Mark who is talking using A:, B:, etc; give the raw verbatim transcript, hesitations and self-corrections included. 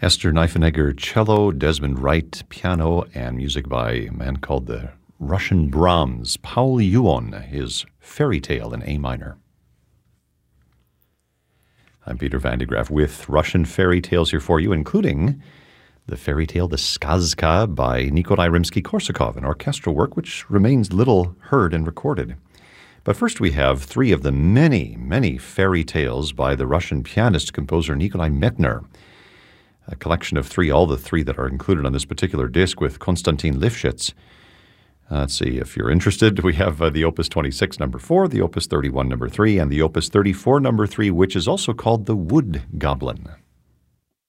A: Esther Niefenegger, cello, Desmond Wright, piano, and music by a man called the Russian Brahms, Paul Yuon, his Fairy Tale in A minor. I'm Peter Van de Graaff with Russian fairy tales here for you, including the fairy tale The Skazka by Nikolai Rimsky-Korsakov, an orchestral work which remains little heard and recorded. But first we have three of the many, many fairy tales by the Russian pianist-composer Nikolai Medtner, a collection of three, all the three that are included on this particular disc with Konstantin Lifshitz. Uh, let's see, if you're interested, we have uh, the Opus twenty-six, number four, the Opus thirty-one, number three, and the Opus thirty-four, number three, which is also called the Wood Goblin.